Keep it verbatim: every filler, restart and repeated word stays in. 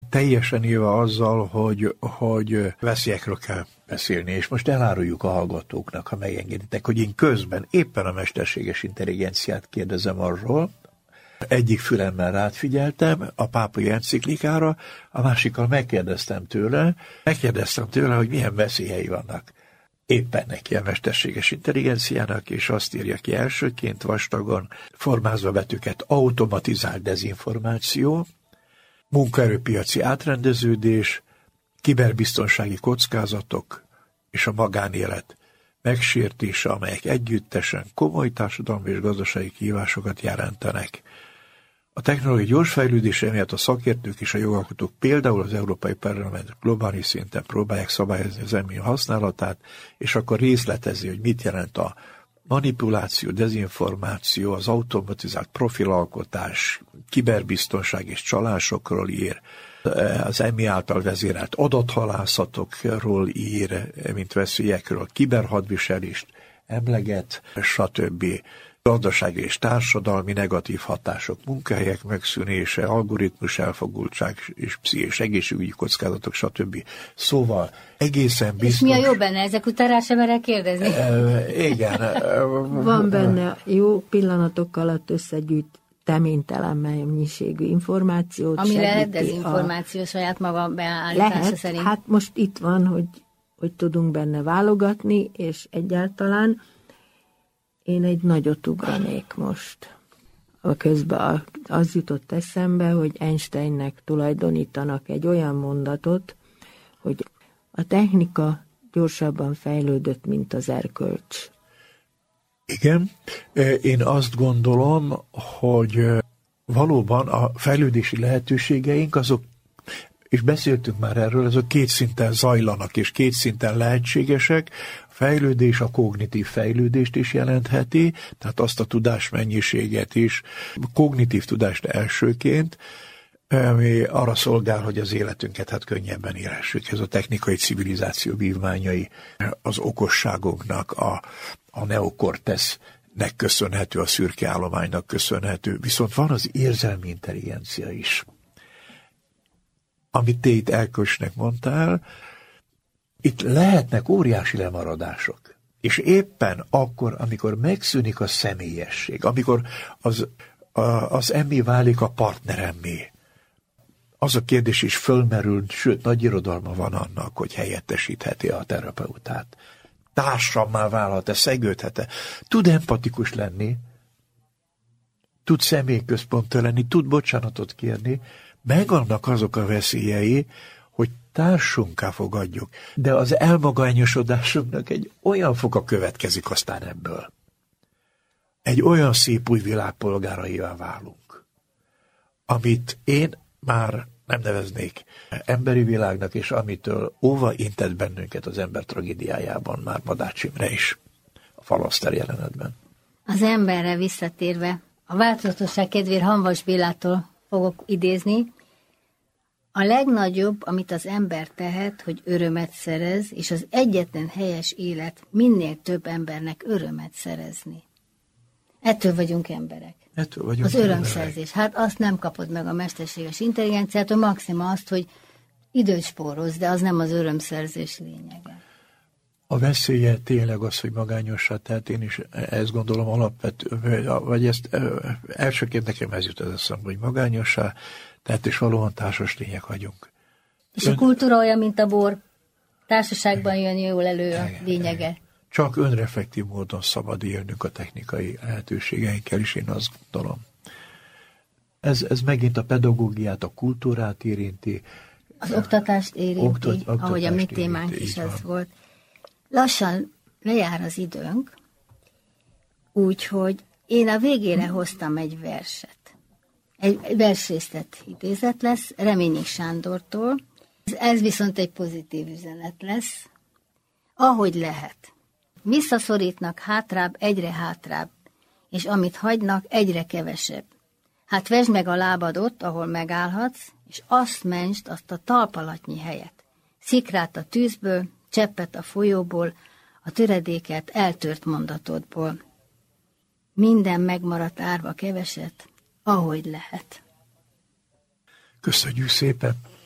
teljesen élve azzal, hogy, hogy veszélyekről kell beszélni, és most eláruljuk a hallgatóknak, ha megengeditek, hogy én közben éppen a mesterséges intelligenciát kérdezem arról, egyik fülemmel rád figyeltem a pápai enciklikára, a másikkal megkérdeztem tőle, megkérdeztem tőle, hogy milyen veszélyei vannak éppen neki a mesterséges intelligenciának, és azt írja ki elsőként vastagon, formázva betűket, automatizált dezinformáció, munkaerőpiaci átrendeződés, kiberbiztonsági kockázatok és a magánélet megsértése, amelyek együttesen komoly társadalmi és gazdasági kihívásokat jelentenek. A technológiai gyors fejlődése miatt a szakértők és a jogalkotók például az Európai Parlament globális szinten próbálják szabályozni az em i használatát, és akkor részletezi, hogy mit jelent a manipuláció, dezinformáció, az automatizált profilalkotás, kiberbiztonság és csalásokról ír, az em i által vezérelt adathalászatokról ír, mint veszélyekről, kiberhadviselést emleget, stb. Gazdasági és társadalmi negatív hatások, munkahelyek megszűnése, algoritmus elfogultság és pszichés egészségügyi kockázatok, stb. Szóval egészen biztos... És mi a jó benne? Ezek után rá sem merek kérdezni? E, igen. Van benne jó pillanatok alatt összegyűjt teménytelen mennyiségű információt. Ami lehet dezinformáció a... saját maga beállítása lehet, szerint. Hát most itt van, hogy, hogy tudunk benne válogatni, és egyáltalán én egy nagyot ugranék most. A közben az jutott eszembe, hogy Einsteinnek tulajdonítanak egy olyan mondatot, hogy a technika gyorsabban fejlődött, mint az erkölcs. Igen, én azt gondolom, hogy valóban a fejlődési lehetőségeink azok, és beszéltünk már erről, azok két szinten zajlanak, és két szinten lehetségesek. A fejlődés a kognitív fejlődést is jelentheti, tehát azt a tudásmennyiséget is, kognitív tudást elsőként, ami arra szolgál, hogy az életünket hát könnyebben élhessük. Ez a technikai civilizáció vívmányai, az okosságunknak, a, a neokortexnek köszönhető, a szürke állománynak köszönhető. Viszont van az érzelmi intelligencia is, amit te itt elkösnek mondtál. Itt lehetnek óriási lemaradások. És éppen akkor, amikor megszűnik a személyesség, amikor az, a, az emmi válik a partneremmé, az a kérdés is fölmerül, sőt, nagy irodalma van annak, hogy helyettesítheti a terapeutát. Társammá válhat-e, szegődhet-e, tud empatikus lenni, tud személyközponttal lenni, tud bocsánatot kérni, megvannak azok a veszélyei, hogy társunká fogadjuk, de az elmagányosodásunknak egy olyan foka következik aztán ebből. Egy olyan szép új világ polgáraivá válunk, amit én már nem neveznék emberi világnak, és amitől óva intett bennünket az ember tragédiájában már Badács Imre is, a Falaszter jelenetben. Az emberre visszatérve, a változatosság kedvéért Hamvas Bélától fogok idézni. A legnagyobb, amit az ember tehet, hogy örömet szerez, és az egyetlen helyes élet minél több embernek örömet szerezni. Ettől vagyunk emberek. Ettől vagyunk az örömszerzés. Hát azt nem kapod meg a mesterséges intelligenciától, maxima azt, hogy időt spórolsz, de az nem az örömszerzés lényege. A veszélye tényleg az, hogy magányossá, tehát én is ezt gondolom alapvető, vagy ezt elsőként nekem ez jut az eszembe, hogy magányossá, tehát és valóban társas lények vagyunk. És Ön... a kultúra olyan, mint a bor, társaságban jön jól elő a lényege. Csak önreflektív módon szabad élnünk a technikai lehetőségeinkkel is, én azt gondolom. Ez, ez megint a pedagógiát, a kultúrát érinti. Az oktatást érinti, Oktat, oktatást ahogy a mi témánk érinti, is ez volt. Lassan lejár az időnk, úgyhogy én a végére hoztam egy verset. Egy versrészlet idézet lesz, Reményi Sándortól. Ez viszont egy pozitív üzenet lesz. Ahogy lehet. Visszaszorítnak hátrább, egyre hátrább, és amit hagynak, egyre kevesebb. Hát vesd meg a lábad ott, ahol megállhatsz, és azt mentsd azt a talpalatnyi helyet. Szikrát a tűzből, cseppet a folyóból, a töredéket eltört mondatodból. Minden megmaradt árva keveset, ahogy lehet. Köszönjük szépen!